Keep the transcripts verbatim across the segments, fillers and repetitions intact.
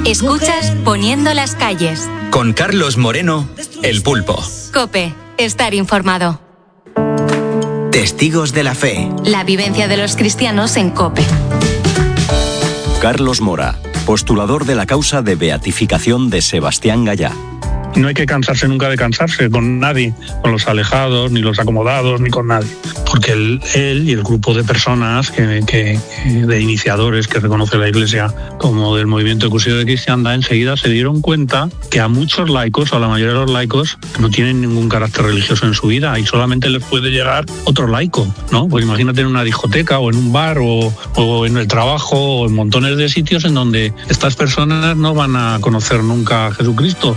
Escuchas Poniendo las calles. Con Carlos Moreno, El Pulpo. COPE. Estar informado. Testigos de la fe. La vivencia de los cristianos en COPE. Carlos Mora, postulador de la causa de beatificación de Sebastián Gallá. No hay que cansarse nunca de cansarse con nadie, con los alejados, ni los acomodados, ni con nadie. Porque él, él y el grupo de personas, que, que, de iniciadores que reconoce la Iglesia como del movimiento ecusio de cristiandad, enseguida se dieron cuenta que a muchos laicos, o a la mayoría de los laicos, no tienen ningún carácter religioso en su vida y solamente les puede llegar otro laico, ¿no? Pues imagínate en una discoteca o en un bar o, o en el trabajo o en montones de sitios en donde estas personas no van a conocer nunca a Jesucristo.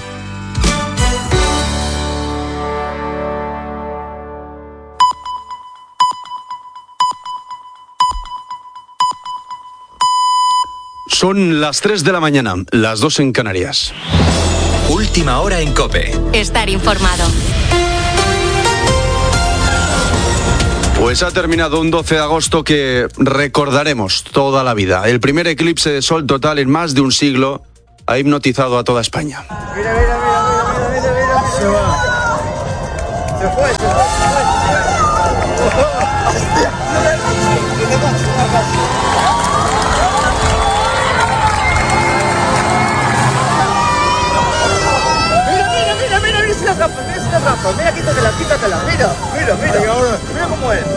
Son las tres de la mañana, las dos en Canarias. Última hora en COPE. Estar informado. Pues ha terminado un doce de agosto que recordaremos toda la vida. El primer eclipse de sol total en más de un siglo ha hipnotizado a toda España. Mira, mira, mira, mira, mira, mira, mira. Se va. Se fue, se fue, se fue. Mira, quítatela, quítatela, mira, mira, mira, ahora, mira cómo es.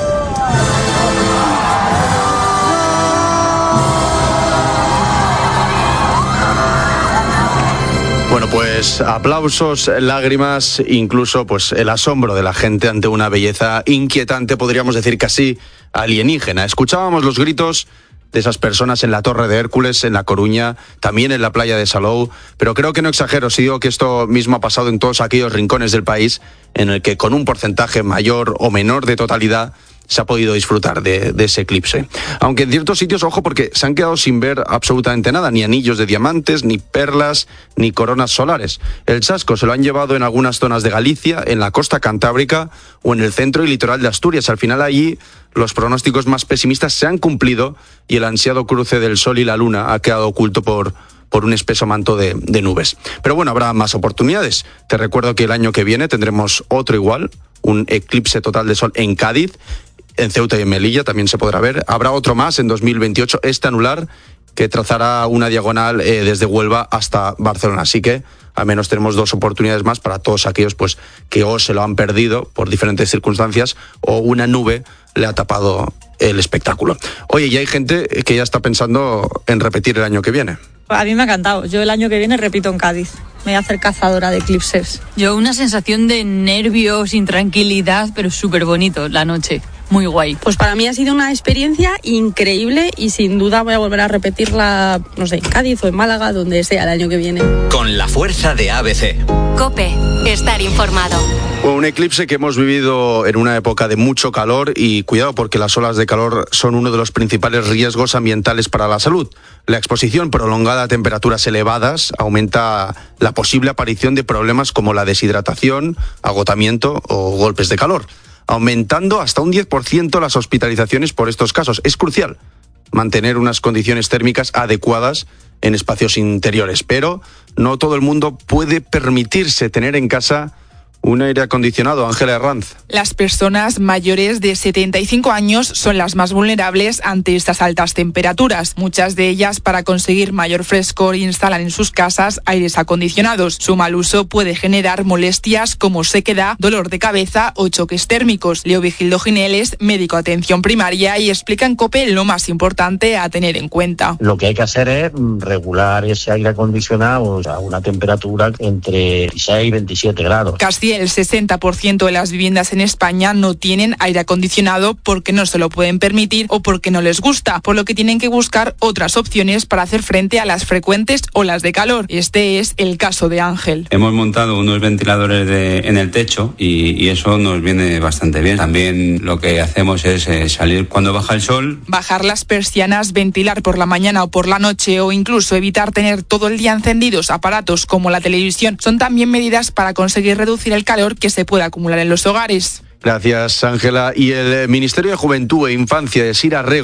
Bueno, pues aplausos, lágrimas, incluso pues el asombro de la gente ante una belleza inquietante, podríamos decir casi alienígena. Escuchábamos los gritos de esas personas en la Torre de Hércules, en La Coruña, también en la playa de Salou, pero creo que no exagero si digo que esto mismo ha pasado en todos aquellos rincones del país en el que con un porcentaje mayor o menor de totalidad se ha podido disfrutar de, de ese eclipse. Aunque en ciertos sitios, ojo, porque se han quedado sin ver absolutamente nada, ni anillos de diamantes, ni perlas, ni coronas solares. El chasco se lo han llevado en algunas zonas de Galicia, en la costa cantábrica o en el centro y litoral de Asturias. Al final allí los pronósticos más pesimistas se han cumplido y el ansiado cruce del sol y la luna ha quedado oculto por, por un espeso manto de, de nubes. Pero bueno, habrá más oportunidades. Te recuerdo que el año que viene tendremos otro igual, un eclipse total de sol en Cádiz. En Ceuta y en Melilla también se podrá ver. Habrá otro más en dos mil veintiocho, este anular, que trazará una diagonal eh, desde Huelva hasta Barcelona. Así que al menos tenemos dos oportunidades más para todos aquellos pues que o se lo han perdido por diferentes circunstancias o una nube le ha tapado el espectáculo. Oye, y hay gente que ya está pensando en repetir el año que viene. A mí me ha encantado. Yo el año que viene repito en Cádiz. Me voy a hacer cazadora de eclipses. Yo una sensación de nervios, intranquilidad, pero súper bonito la noche. Muy guay. Pues para mí ha sido una experiencia increíble y sin duda voy a volver a repetirla, no sé, en Cádiz o en Málaga, donde sea el año que viene. Con la fuerza de A B C. COPE. Estar informado. Un eclipse que hemos vivido en una época de mucho calor y cuidado porque las olas de calor son uno de los principales riesgos ambientales para la salud. La exposición prolongada a temperaturas elevadas aumenta la posible aparición de problemas como la deshidratación, agotamiento o golpes de calor, aumentando hasta un diez por ciento las hospitalizaciones por estos casos. Es crucial mantener unas condiciones térmicas adecuadas en espacios interiores, pero no todo el mundo puede permitirse tener en casa un aire acondicionado. Ángela Herranz. Las personas mayores de setenta y cinco años son las más vulnerables ante estas altas temperaturas. Muchas de ellas, para conseguir mayor frescor, instalan en sus casas aires acondicionados. Su mal uso puede generar molestias como sequedad, dolor de cabeza o choques térmicos. Leo Vigildo Gineles, médico de atención primaria, y explica en COPE lo más importante a tener en cuenta. Lo que hay que hacer es regular ese aire acondicionado a una temperatura entre dieciséis y veintisiete grados. Casi el sesenta por ciento de las viviendas en España no tienen aire acondicionado porque no se lo pueden permitir o porque no les gusta, por lo que tienen que buscar otras opciones para hacer frente a las frecuentes olas de calor. Este es el caso de Ángel. Hemos montado unos ventiladores de, en el techo y, y eso nos viene bastante bien. También lo que hacemos es eh, salir cuando baja el sol. Bajar las persianas, ventilar por la mañana o por la noche o incluso evitar tener todo el día encendidos aparatos como la televisión son también medidas para conseguir reducir el calor que se puede acumular en los hogares. Gracias, Ángela. Y el Ministerio de Juventud e Infancia de Sira Rego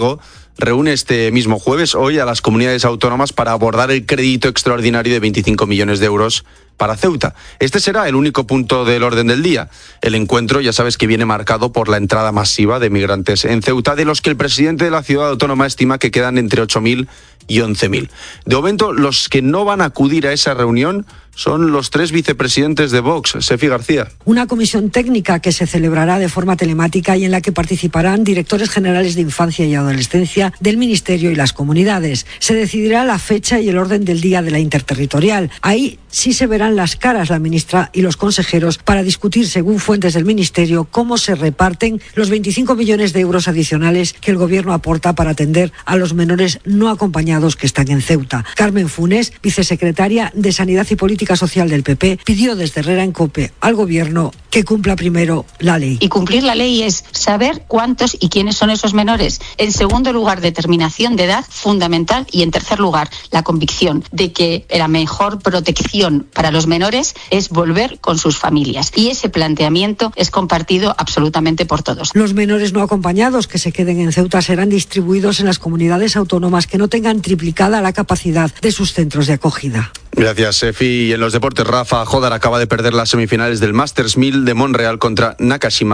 reúne este mismo jueves, hoy, a las comunidades autónomas para abordar el crédito extraordinario de veinticinco millones de euros para Ceuta. Este será el único punto del orden del día. El encuentro, ya sabes que viene marcado por la entrada masiva de migrantes en Ceuta, de los que el presidente de la ciudad autónoma estima que quedan entre ocho mil y once mil. De momento, los que no van a acudir a esa reunión son los tres vicepresidentes de Vox. Sefi García. Una comisión técnica que se celebrará de forma telemática y en la que participarán directores generales de infancia y adolescencia del Ministerio y las comunidades. Se decidirá la fecha y el orden del día de la interterritorial. Ahí sí se verán las caras la ministra y los consejeros para discutir, según fuentes del Ministerio, cómo se reparten los veinticinco millones de euros adicionales que el Gobierno aporta para atender a los menores no acompañados que están en Ceuta. Carmen Funes, vicesecretaria de Sanidad y Política Social del P P, pidió desde Herrera en COPE al Gobierno que cumpla primero la ley. Y cumplir la ley es saber cuántos y quiénes son esos menores. En segundo lugar, determinación de edad fundamental. Y en tercer lugar, la convicción de que la mejor protección para los menores es volver con sus familias. Y ese planteamiento es compartido absolutamente por todos. Los menores no acompañados que se queden en Ceuta serán distribuidos en las comunidades autónomas que no tengan triplicada la capacidad de sus centros de acogida. Gracias, Sefi. Y en los deportes, Rafa Jodar acaba de perder las semifinales del Masters mil de Montreal contra Nakashima.